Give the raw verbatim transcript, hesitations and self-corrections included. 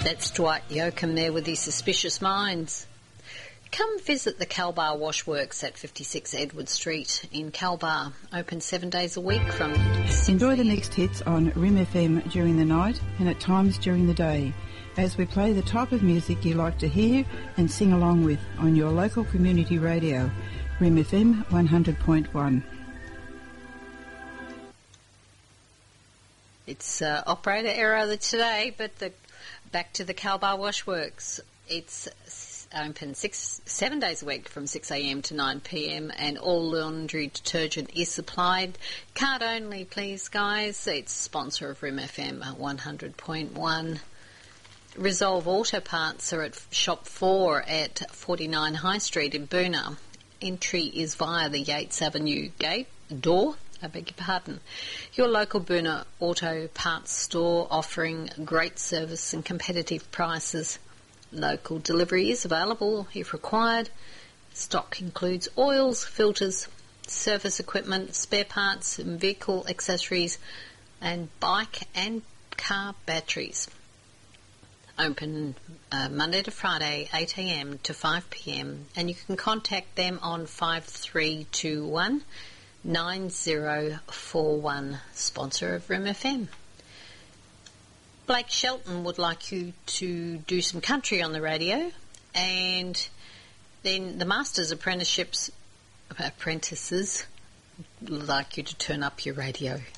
That's Dwight Yoakam there with his Suspicious Minds. Come visit the Calbar Washworks at fifty-six Edward Street in Calbar. Open seven days a week from... Enjoy the next hits on R I M F M during the night and at times during the day, as we play the type of music you like to hear and sing along with on your local community radio, R I M F M one hundred point one. It's uh, operator error today, but the, back to the Calbar Washworks. It's open six, seven days a week from six a m to nine p m and all laundry detergent is supplied. Card only, please, guys. It's sponsor of R I M F M one hundred point one. Resolve Auto Parts are at Shop four at forty-nine High Street in Boonah. Entry is via the Yates Avenue gate door. I beg your pardon. Your local Boonah Auto Parts store offering great service and competitive prices. Local delivery is available if required. Stock includes oils, filters, service equipment, spare parts, vehicle accessories, and bike and car batteries. Open uh, Monday to Friday, eight a m to five p m, and you can contact them on five three two one, nine zero four one, sponsor of R I M F M. Blake Shelton would like you to do some country on the radio, and then the Masters Apprenticeships apprentices would like you to turn up your radio.